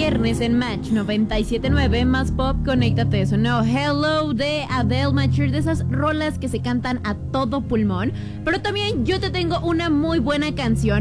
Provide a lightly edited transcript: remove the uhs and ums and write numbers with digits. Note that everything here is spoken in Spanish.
viernes en Match 97.9, más pop, conéctate, eso no. Hello de Adele, Mature, de esas rolas que se cantan a todo pulmón. Pero también yo te tengo una muy buena canción